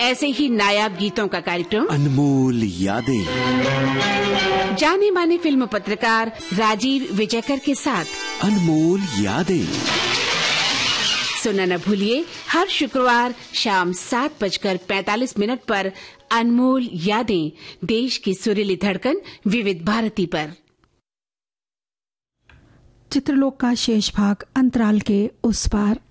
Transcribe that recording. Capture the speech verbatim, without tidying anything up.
ऐसे ही नायाब गीतों का कार्यक्रम अनमोल यादें, जाने माने फिल्म पत्रकार राजीव विजयकर के साथ अनमोल यादें सुनना न भूलिए हर शुक्रवार शाम सात बजकर पैंतालीस मिनट पर अनमोल यादें, देश की सुरीली धड़कन विविध भारती पर। चित्रलोक का शेष भाग अंतराल के उस पार।